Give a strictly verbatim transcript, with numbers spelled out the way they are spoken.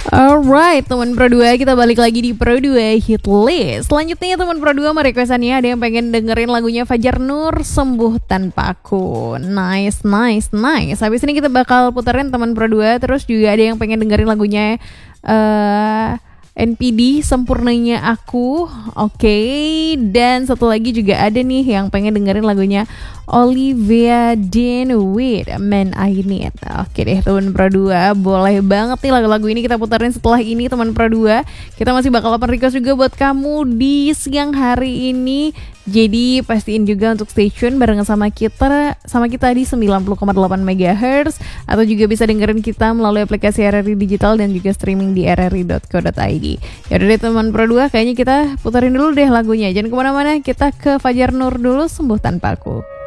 Alright, teman Pro dua, kita balik lagi di Pro dua Hit List. Selanjutnya teman Pro dua, merequestannya ada yang pengen dengerin lagunya Fajar Nur, Sembuh Tanpa Aku. Nice, nice, nice. Habis ini kita bakal puterin teman Pro dua. Terus juga ada yang pengen dengerin lagunya uh, N P D, Sempurnanya Aku. Oke, okay. Dan satu lagi juga ada nih yang pengen dengerin lagunya Olivia Dean with Man I Need. Oke deh teman Pro dua, boleh banget nih lagu-lagu ini kita puterin setelah ini teman Pro dua. Kita masih bakal open request juga buat kamu di siang hari ini. Jadi pastiin juga untuk stay tune bareng sama kita sama kita di sembilan puluh koma delapan megahertz, atau juga bisa dengerin kita melalui aplikasi R R I Digital dan juga streaming di r r i dot co dot i d. Yaudah deh teman Pro dua, kayaknya kita puterin dulu deh lagunya. Jangan kemana-mana, kita ke Fajar Nur dulu, Sembuh Tanpa Aku.